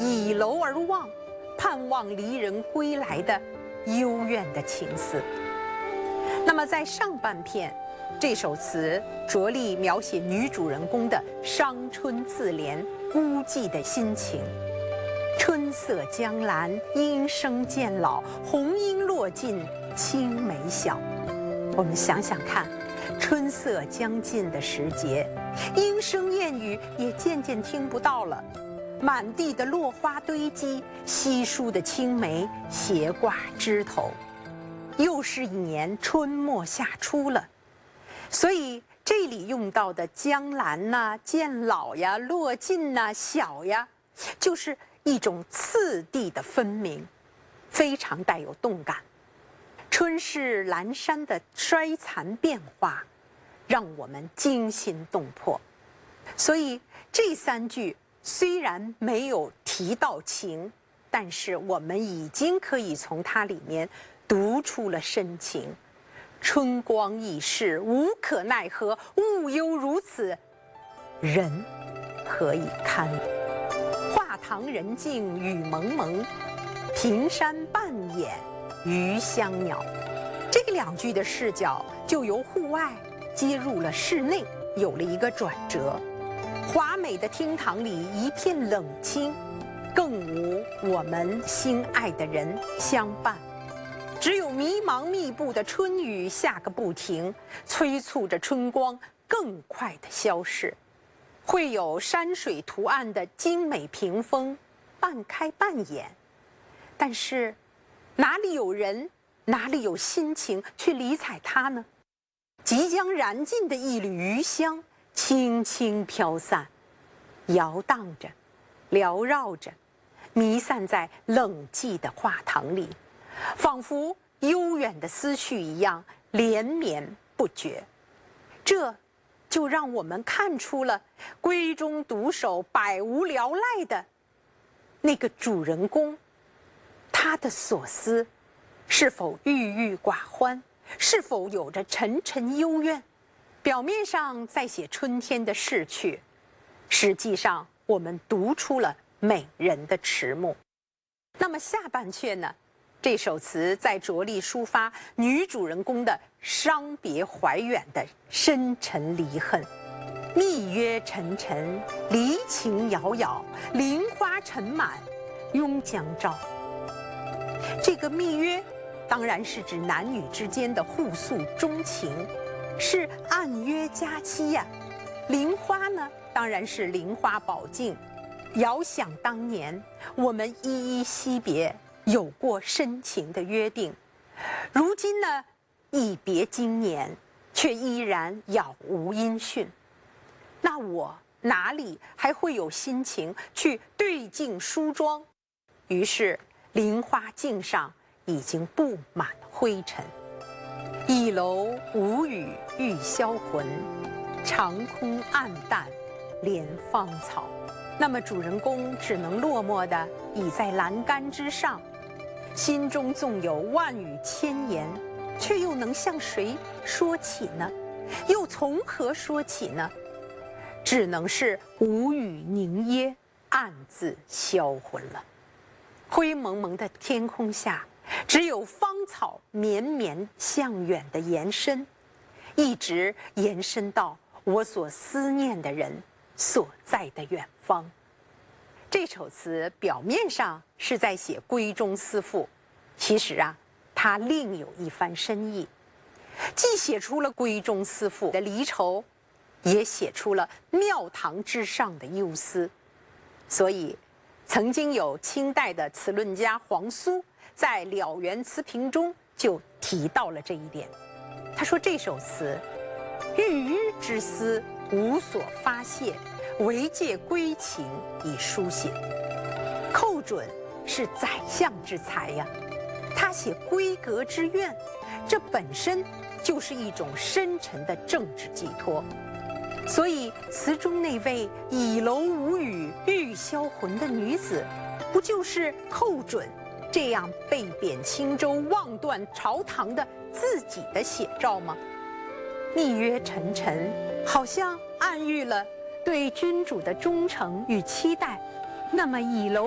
倚楼而望，盼望离人归来的幽怨的情思。那么在上半片，这首词着力描写女主人公的伤春自怜、孤寂的心情。春色将阑，莺声渐老，红缨落尽，青梅小。我们想想看，春色将近的时节，莺声燕语也渐渐听不到了，满地的落花堆积，稀疏的青梅斜挂枝头。又是一年春末夏初了，所以这里用到的将阑呐、渐老呀、落尽呐、小呀，就是一种次第的分明，非常带有动感。春市阑珊的衰残变化，让我们惊心动魄。所以这3句虽然没有提到情，但是我们已经可以从它里面读出了深情。春光易逝，无可奈何，物忧如此，人何以堪？画堂人静雨蒙蒙，平山半掩余香袅。这2句的视角就由户外接入了室内，有了一个转折。华美的厅堂里一片冷清，更无我们心爱的人相伴，只有迷茫密布的春雨下个不停，催促着春光更快的消逝。会有山水图案的精美屏风，半开半掩，但是哪里有人，哪里有心情去理睬它呢？即将燃尽的一缕余香，轻轻飘散，摇荡着，缭绕着，弥散在冷寂的画堂里，仿佛悠远的思绪一样连绵不绝。这就让我们看出了闺中独守、百无聊赖的那个主人公，他的所思是否郁郁寡欢，是否有着沉沉幽怨？表面上在写春天的逝去，实际上我们读出了美人的迟暮。那么下半阙呢？这首词在着力抒发女主人公的伤别怀远的深沉离恨。密约沉沉，离情杳杳，菱花尘满，拥将照。这个密约当然是指男女之间的互诉衷情，是暗约佳期呀。菱花呢，当然是菱花宝镜。遥想当年，我们依依惜别，有过深情的约定，如今呢，一别经年，却依然杳无音讯。那我哪里还会有心情去对镜梳妆？于是菱花镜上已经布满灰尘。倚楼无语欲销魂，长空暗淡怜芳草。那么主人公只能落寞地倚在栏杆之上，心中纵有万语千言，却又能向谁说起呢？又从何说起呢？只能是无语凝噎，暗自销魂了。灰蒙蒙的天空下，只有芳草绵绵向远的延伸，一直延伸到我所思念的人所在的远方。这首词表面上是在写闺中思妇，其实啊，它另有一番深意，既写出了闺中思妇的离愁，也写出了庙堂之上的忧思。所以曾经有清代的词论家黄苏在《了园词评》中就提到了这一点。他说这首词郁郁之思无所发泄，唯借闺情以书写。寇准是宰相之才呀，他写闺阁之怨，这本身就是一种深沉的政治寄托。所以词中那位倚楼无语欲销魂的女子，不就是寇准这样被贬青州、望断朝堂的自己的写照吗？密约沉沉，好像暗喻了对君主的忠诚与期待。那么倚楼